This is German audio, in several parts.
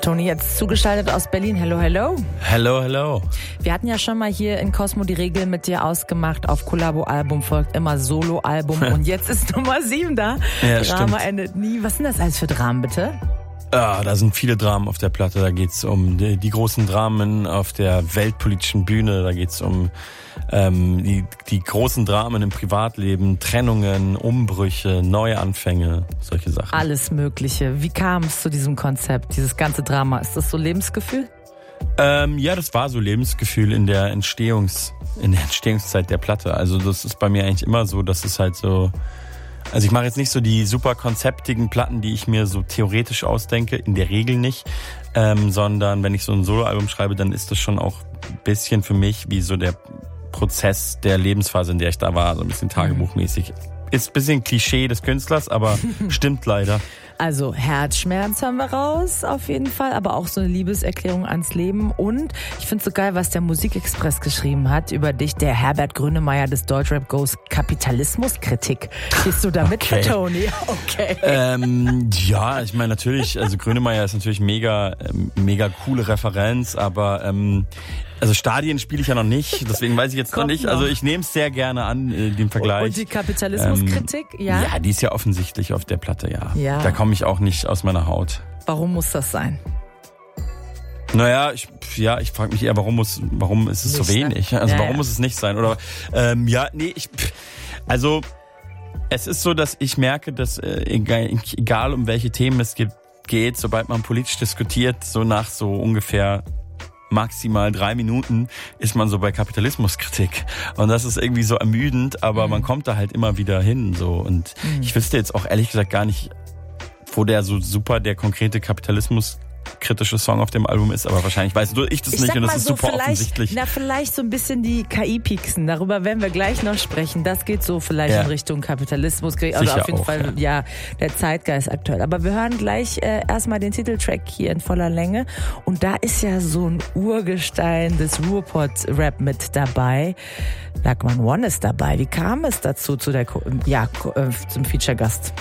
Toni, jetzt zugeschaltet aus Berlin. Hello, hello. Hello, hello. Wir hatten ja schon mal hier in Cosmo die Regel mit dir ausgemacht. Auf Kollabo-Album folgt immer Solo-Album. Und jetzt ist Nummer 7 da. Ja, Drama stimmt. endet nie. Was sind das alles für Dramen, bitte? Da sind viele Dramen auf der Platte. Da geht's um die großen Dramen auf der weltpolitischen Bühne. Da geht's um die großen Dramen im Privatleben, Trennungen, Umbrüche, Neuanfänge, solche Sachen. Alles Mögliche. Wie kam es zu diesem Konzept, dieses ganze Drama? Ist das so Lebensgefühl? Ja, das war so Lebensgefühl in der Entstehungszeit der Platte. Also das ist bei mir eigentlich immer so, dass es halt so... Also ich mache jetzt nicht so die super konzeptigen Platten, die ich mir so theoretisch ausdenke, in der Regel nicht, sondern wenn ich so ein Soloalbum schreibe, dann ist das schon auch ein bisschen für mich wie so der Prozess der Lebensphase, in der ich da war, so ein bisschen tagebuchmäßig. Ist ein bisschen Klischee des Künstlers, aber stimmt leider. Also Herzschmerz haben wir raus, auf jeden Fall, aber auch so eine Liebeserklärung ans Leben. Und ich finde es so geil, was der Musikexpress geschrieben hat über dich, der Herbert Grönemeyer des Deutschrap Goes Kapitalismuskritik. Gehst du da mit, Okay. Toni? Okay. Ja, ich meine natürlich, also Grönemeyer ist natürlich mega coole Referenz, aber also Stadien spiele ich ja noch nicht, deswegen weiß ich jetzt noch Kommt nicht. noch. Also ich nehme es sehr gerne an, den Vergleich. Und die Kapitalismuskritik, ja? Ja, die ist ja offensichtlich auf der Platte, ja. Ja. Da komme ich auch nicht aus meiner Haut. Warum muss das sein? Naja, ich frage mich eher, warum ist es so Nicht, ne? wenig? Also Ja, warum ja. muss es nicht sein? Oder also es ist so, dass ich merke, dass egal um welche Themen es geht, sobald man politisch diskutiert, so nach so ungefähr maximal 3 Minuten ist man so bei Kapitalismuskritik. Und das ist irgendwie so ermüdend, aber man kommt da halt immer wieder hin. So. Und ich wüsste jetzt auch ehrlich gesagt gar nicht, wo der so super der konkrete kapitalismuskritische Song auf dem Album ist, aber wahrscheinlich weiß nur ich das nicht und das ist super offensichtlich. Vielleicht so ein bisschen die KI-Pieksen, darüber werden wir gleich noch sprechen. Das geht so vielleicht Ja. in Richtung Kapitalismus, also Sicher auf jeden auch, Fall ja der Zeitgeist aktuell. Aber wir hören gleich erstmal den Titeltrack hier in voller Länge und da ist ja so ein Urgestein des Ruhrpott-Rap mit dabei. Lackman One ist dabei. Wie kam es dazu zum Feature-Gast?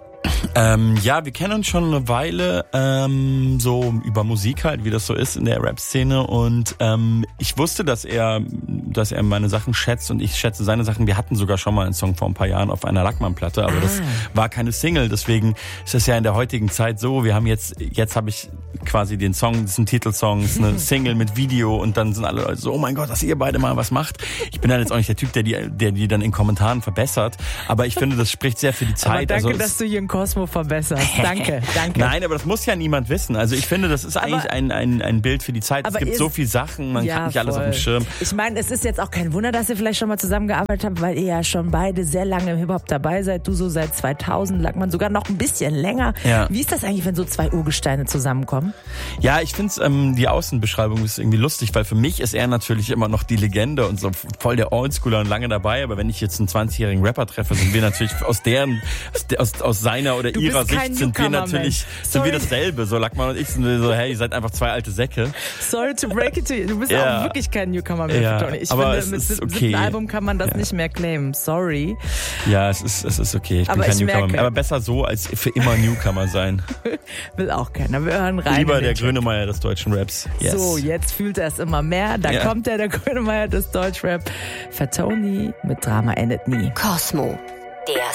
Ja, wir kennen uns schon eine Weile, so über Musik halt, wie das so ist in der Rap-Szene und ich wusste, dass er meine Sachen schätzt und ich schätze seine Sachen. Wir hatten sogar schon mal einen Song vor ein paar Jahren auf einer Lackmann-Platte, aber das war keine Single, deswegen ist das ja in der heutigen Zeit so, wir haben jetzt habe ich quasi den Song, das ist ein Titelsong, das ist eine Single mit Video und dann sind alle Leute so, oh mein Gott, dass ihr beide mal was macht. Ich bin dann jetzt auch nicht der Typ, der die dann in Kommentaren verbessert, aber ich finde, das spricht sehr für die Zeit. Aber danke, also, dass du hier in Cosmo verbesserst. Danke. Nein, aber das muss ja niemand wissen. Also ich finde, das ist eigentlich ein Bild für die Zeit. Es gibt so viele Sachen, man hat nicht alles auf dem Schirm. Ich meine, es ist jetzt auch kein Wunder, dass ihr vielleicht schon mal zusammengearbeitet habt, weil ihr ja schon beide sehr lange im Hip-Hop dabei seid. Du so seit 2000, Lackmann sogar noch ein bisschen länger. Ja. Wie ist das eigentlich, wenn so zwei Urgesteine zusammenkommen? Ja, ich finde die Außenbeschreibung ist irgendwie lustig, weil für mich ist er natürlich immer noch die Legende und so voll der Oldschooler und lange dabei. Aber wenn ich jetzt einen 20-jährigen Rapper treffe, sind wir natürlich aus seiner oder ihrer Sicht sind wir dasselbe. So Lackmann und ich sind wir so, hey, ihr seid einfach zwei alte Säcke. Sorry to break it to you. Du bist auch wirklich kein Newcomer mehr, Ja, Toni. Ich aber finde, es mit ist dem okay. Album kann man das nicht mehr claimen. Sorry. Ja, es ist okay. Ich bin Aber kein ich Newcomer merke- mehr. Aber besser so, als für immer Newcomer sein. Will auch keiner. Wir hören rein. Lieber in der den Track. Grönemeyer des deutschen Raps. Yes. So, jetzt fühlt er es immer mehr. Da kommt der Grönemeyer des Deutschrap. Fatoni mit Drama endet nie. Cosmo, der